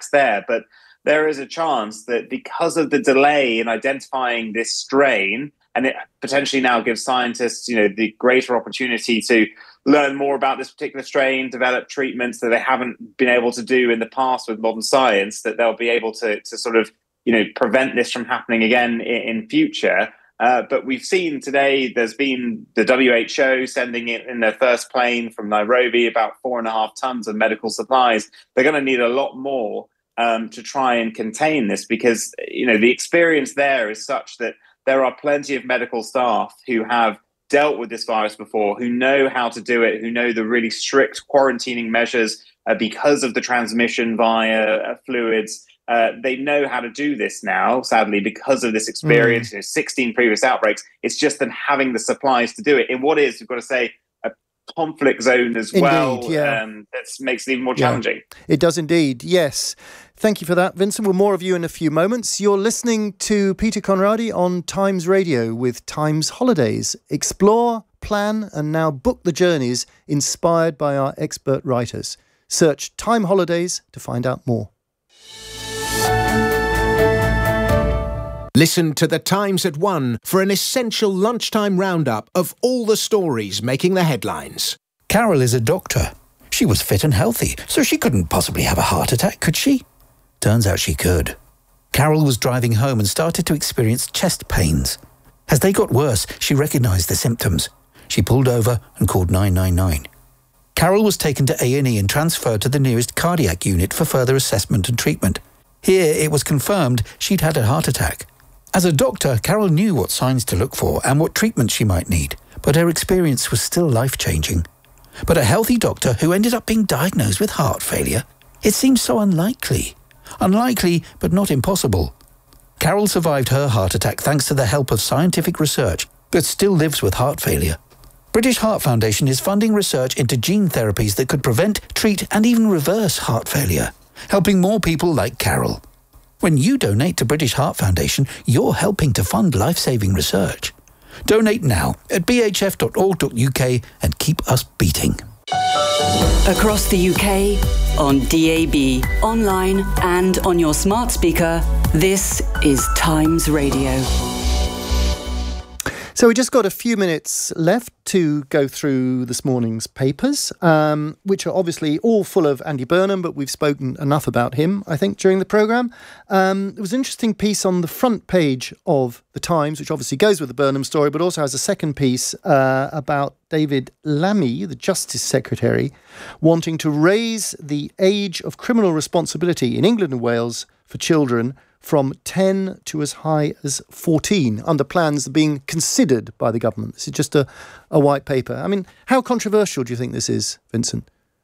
there. But there is a chance that because of the delay in identifying this strain, and it potentially now gives scientists, the greater opportunity to learn more about this particular strain, develop treatments that they haven't been able to do in the past with modern science, that they'll be able to sort of, prevent this from happening again in future. But we've seen today there's been the WHO sending in their first plane from Nairobi about 4.5 tons of medical supplies. They're going to need a lot more to try and contain this, because the experience there is such that there are plenty of medical staff who have dealt with this virus before, who know how to do it, who know the really strict quarantining measures because of the transmission via fluids. They know how to do this now, sadly, because of this experience, 16 previous outbreaks. It's just them having the supplies to do it in what is, we've got to say, a conflict zone as well. That makes it even more challenging. It does indeed, yes. Thank you for that, Vincent. We'll more of you in a few moments. You're listening to Peter Conradi on Times Radio with Times Holidays. Explore, plan and now book the journeys inspired by our expert writers. Search Time Holidays to find out more. Listen to The Times at 1 for an essential lunchtime roundup of all the stories making the headlines. Carol is a doctor. She was fit and healthy, so she couldn't possibly have a heart attack, could she? Turns out she could. Carol was driving home and started to experience chest pains. As they got worse, she recognised the symptoms. She pulled over and called 999. Carol was taken to A&E and transferred to the nearest cardiac unit for further assessment and treatment. Here, it was confirmed she'd had a heart attack. As a doctor, Carol knew what signs to look for and what treatment she might need, but her experience was still life-changing. But a healthy doctor who ended up being diagnosed with heart failure? It seems so unlikely. Unlikely, but not impossible. Carol survived her heart attack thanks to the help of scientific research, but still lives with heart failure. British Heart Foundation is funding research into gene therapies that could prevent, treat and even reverse heart failure, helping more people like Carol. When you donate to British Heart Foundation, you're helping to fund life-saving research. Donate now at bhf.org.uk and keep us beating. Across the UK, on DAB, online and on your smart speaker, this is Times Radio. So we just got a few minutes left to go through this morning's papers, which are obviously all full of Andy Burnham, but we've spoken enough about him, I think, during the programme. There was an interesting piece on the front page of The Times, which obviously goes with the Burnham story, but also has a second piece about David Lammy, the Justice Secretary, wanting to raise the age of criminal responsibility in England and Wales for children from 10 to as high as 14, under plans being considered by the government. This is just a white paper. I mean, how controversial do you think this is, Vincent?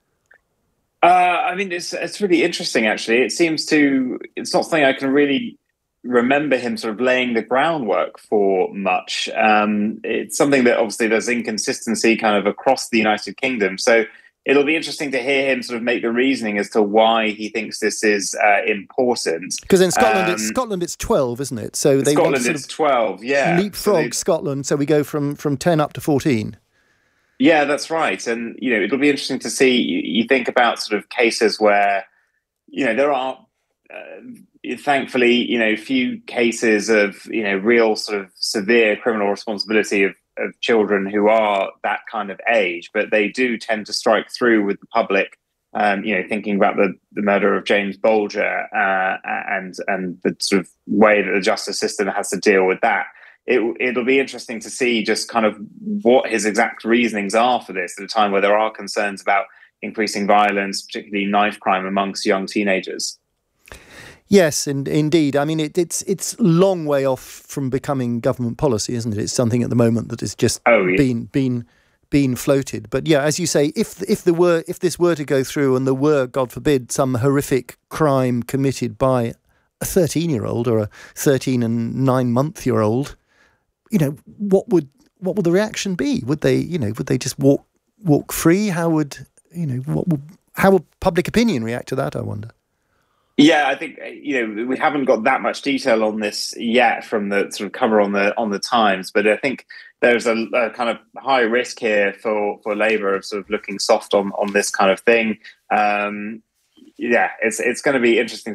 It's really interesting, actually. It's not something I can really remember him sort of laying the groundwork for much. It's something that obviously there's inconsistency kind of across the United Kingdom. So it'll be interesting to hear him sort of make the reasoning as to why he thinks this is important. Because in Scotland, it's 12, isn't it? So they Scotland, it's 12, yeah. Leapfrog Scotland, so we go from 10 up to 14. Yeah, that's right. And, it'll be interesting to see, you think about sort of cases where, there are, thankfully, few cases of, real sort of severe criminal responsibility of children who are that kind of age, but they do tend to strike through with the public. Thinking about the murder of James Bolger and the sort of way that the justice system has to deal with that. It'll be interesting to see just kind of what his exact reasonings are for this at a time where there are concerns about increasing violence, particularly knife crime amongst young teenagers. Yes, indeed. I mean, it's long way off from becoming government policy, isn't it? It's something at the moment that has just been floated. But yeah, as you say, if this were to go through and there were, God forbid, some horrific crime committed by a 13-year-old or a 13 and 9-month-year-old, what would the reaction be? Would they just walk free? How would public opinion react to that, I wonder? Yeah, I think we haven't got that much detail on this yet from the sort of cover on the Times, but I think there's a kind of high risk here for Labour of sort of looking soft on this kind of thing. It's going to be interesting